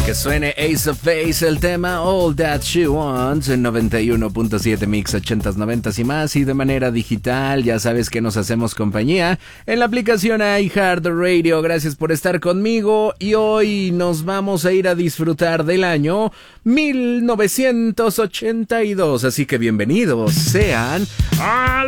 Que suene Ace of Base, el tema All That She Wants en 91.7 Mix 80s, 90s y más, y de manera digital. Ya sabes que nos hacemos compañía en la aplicación iHeartRadio. Gracias por estar conmigo, y hoy nos vamos a ir a disfrutar del año 1982, así que bienvenidos sean al